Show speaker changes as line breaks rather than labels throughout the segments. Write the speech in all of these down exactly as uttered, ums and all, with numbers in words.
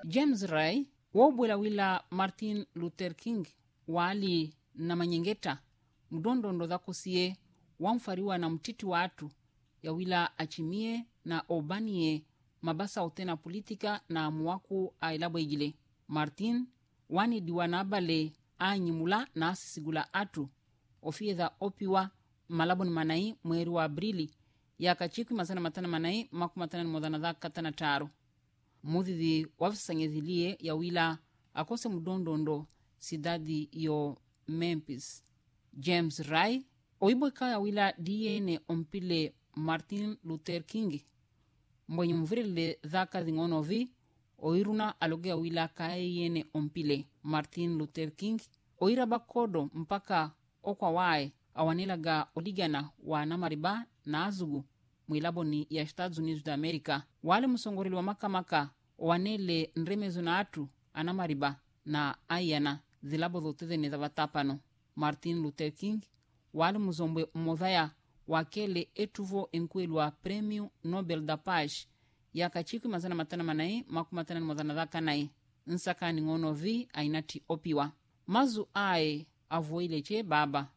James Ray wobwela wila Martin Luther King wali na manyengeta mdondondo za kusie wamfariwa na mtiti watu ya wila achimie na obanie mabasa utena politika na muwaku ailabo igile. Martin wani diwana bale anyimula na asisigula atu ofiedha opiwa malabon manai mweri wa Aprili ya kachiku mazana matana manai makumatana ni modana dha katana taro. Mudhidi wafisangedhilie ya wila akose mdondondo sidadi yo Memphis. James Ray oibo kaya wila D N A ompile Martin Luther King mbonye mvirile dhaka dhingono vi oiruna alogea wila kaya yene ompile Martin Luther King oira bakodo mpaka okwa wae awanilaga oligana wa namariba na azugu mwilaboni ya Estados Unidos da Amerika. Wale musongorili wa maka maka owanele nremezo na atu anamariba na ayana zilabo dhoteze ne dhavatapano. Martin Luther King wale muzombwe modhaya wakele etuvo enkwelwa Premio Nobel da Paz ya kachiku mazana matana manai makumatana ni modhana dhaka nai nsaka ni ngono vi ainati opiwa mazu ae avoileche baba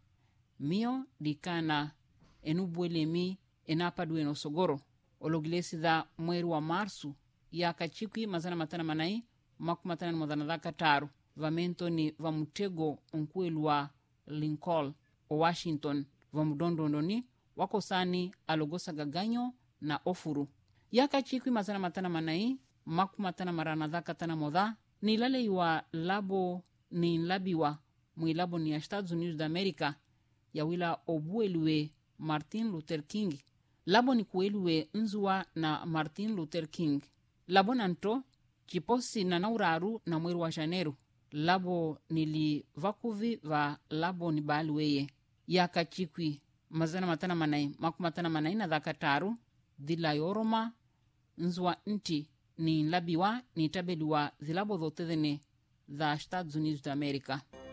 mio dikana enubwele mi enapadwe no sogoro ologilesi dha mweri wa Marsu ya kachiku mazana matana manai makumatana ni modhana dhaka taru vamento ni vamutego unkwelwa Lincoln o Washington vamudondondoni wako sani alogosa gaganyo na ofuru yaka chikwi mazana matana manai maku matana marana dhaka tana modha ni lale iwa labo ni labiwa mwilabo ni ya Estados Unidos da Amerika ya wila obuelwe Martin Luther King. Labo ni kuelwe nzuwa na Martin Luther King. Labo nanto chiposi na nauraru na mweri wa Janeru. Labo nili vakuvi va labo ni baluweye yaka chikwi mazana matana manai maku matana manai na dhaka taru dhila yoroma nzwa nti ni labiwa ni tabeliwa zilabo dhotedhene za Estados Unidos da Amerika.